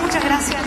Muchas gracias.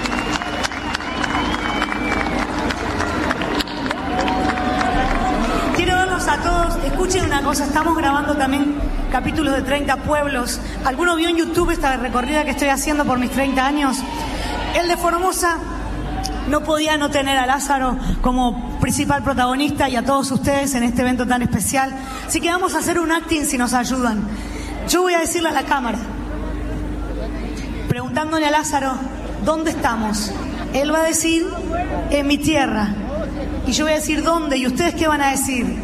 Quiero verlos a todos. Escuchen una cosa, estamos grabando también capítulos de 30 pueblos. ¿Alguno vio en YouTube esta recorrida que estoy haciendo por mis 30 años? El de Formosa no podía no tener a Lázaro como principal protagonista y a todos ustedes en este evento tan especial. Así que vamos a hacer un acting si nos ayudan. Yo voy a decirle a la cámara, preguntándole a Lázaro, ¿dónde estamos? Él va a decir, en mi tierra. Y yo voy a decir, ¿dónde? ¿Y ustedes qué van a decir?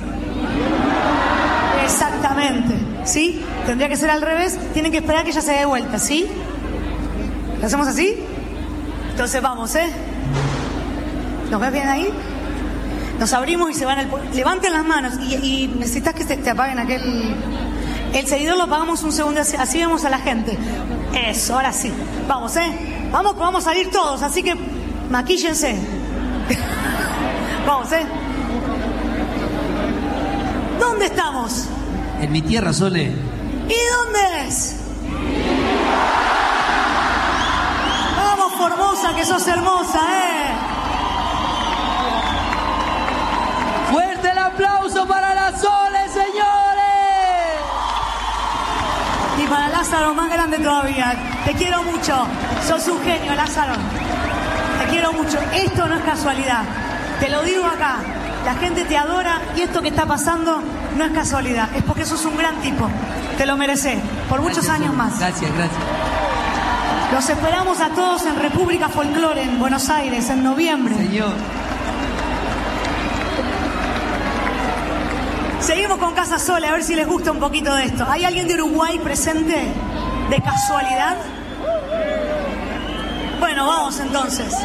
Exactamente, ¿sí? Tendría que ser al revés, tienen que esperar que ella se dé vuelta, ¿sí? ¿Lo hacemos así? Entonces vamos, ¿Nos ves bien ahí? Nos abrimos y se van levanten las manos y necesitas que te apaguen aquel... El seguidor lo apagamos un segundo, así vemos a la gente. Eso, ahora sí. Vamos, vamos a salir todos, así que maquíllense. Vamos, ¿Dónde estamos? En mi tierra, Sole. ¿Y dónde es? Vamos, Formosa, que sos hermosa, ¡Fuerte el aplauso para la Sole, señores! Y para Lázaro, más grande todavía. Te quiero mucho. Sos un genio, Lázaro. Te quiero mucho. Esto no es casualidad. Te lo digo acá. La gente te adora y esto que está pasando no es casualidad. Es porque sos un gran tipo. Te lo mereces. Por muchos años más. Gracias. Los esperamos a todos en República Folklore, en Buenos Aires, en noviembre. Señor. Seguimos con Casa Sole, a ver si les gusta un poquito de esto. ¿Hay alguien de Uruguay presente? ¿De casualidad? Bueno, vamos entonces.